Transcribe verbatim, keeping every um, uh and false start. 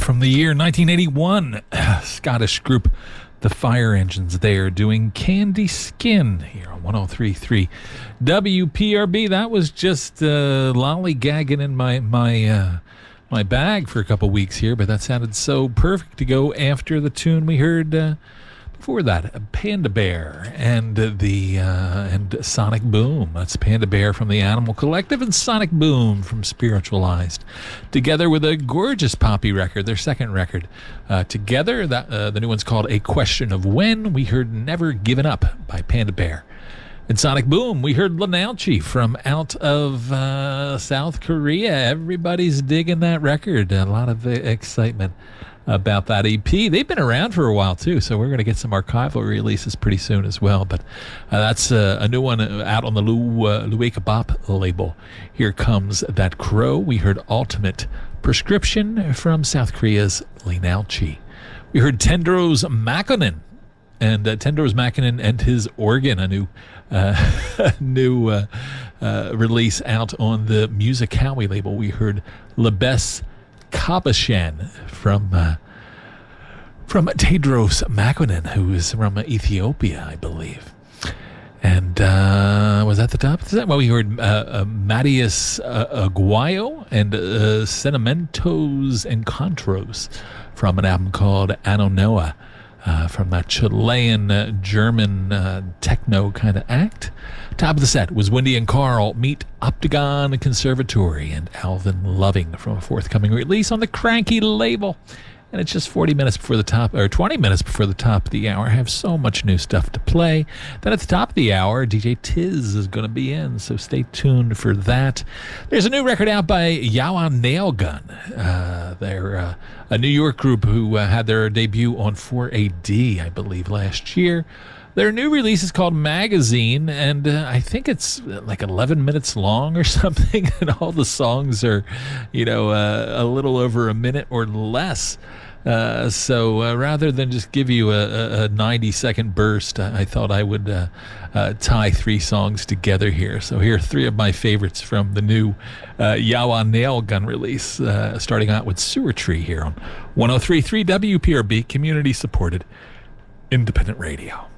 from the year nineteen eighty-one. Scottish group The Fire Engines there doing Candy Skin here on one oh three point three W P R B. That was just uh, lollygagging in my my uh, my bag for a couple weeks here, but that sounded so perfect to go after the tune we heard uh, before that, Panda Bear and uh, the uh, and Sonic Boom. That's Panda Bear from the Animal Collective and Sonic Boom from Spiritualized, together with a gorgeous poppy record, their second record. Uh, together, that uh, the new one's called A Question of When. We heard Never Given Up by Panda Bear. In Sonic Boom, we heard Lanauchi from out of uh, South Korea. Everybody's digging that record. A lot of uh, excitement about that E P. They've been around for a while too, so we're going to get some archival releases pretty soon as well. But uh, that's uh, a new one out on the Lu uh, Lueka Bop label. Here Comes That Crow. We heard Ultimate Prescription from South Korea's Lanauchi. We heard Tendros Makkonen and uh, Tendros Makkonen and his organ, a new uh, new uh, uh, release out on the Musicawi label. We heard Lebes Kabashan from uh, from Tedros Makkonen, who is from Ethiopia, I believe. And uh, was that the top? Is that well? We heard uh, uh, Matthias uh, Aguayo and uh, Sedimentos Encontros from an album called Anonoa, uh, from that Chilean uh, German uh, techno kind of act. Top of the set was Wendy and Carl meet Optagon Conservatory and Alvin Loving from a forthcoming release on the Cranky label. And it's just forty minutes before the top, or twenty minutes before the top of the hour. I have so much new stuff to play. Then at the top of the hour, D J Tiz is going to be in, so stay tuned for that. There's a new record out by Yawa Nailgun. Uh, they're uh, a New York group who uh, had their debut on four A D, I believe, last year. Their new release is called Magazine, and uh, I think it's like eleven minutes long or something, and all the songs are, you know, uh, a little over a minute or less. Uh, so uh, rather than just give you a, a ninety-second burst, I, I thought I would uh, uh, tie three songs together here. So here are three of my favorites from the new uh, Yawa Nailgun release, uh, starting out with Sewer Tree here on one oh three point three W P R B, community-supported independent radio.